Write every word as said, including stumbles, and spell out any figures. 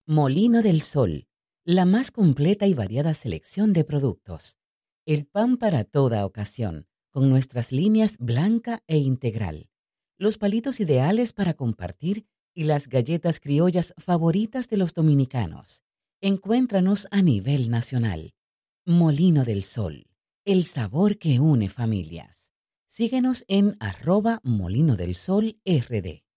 Molino del Sol, la más completa y variada selección de productos. El pan para toda ocasión, con nuestras líneas blanca e integral. Los palitos ideales para compartir y las galletas criollas favoritas de los dominicanos. Encuéntranos a nivel nacional. Molino del Sol, el sabor que une familias. Síguenos en arroba Molino del Sol R D.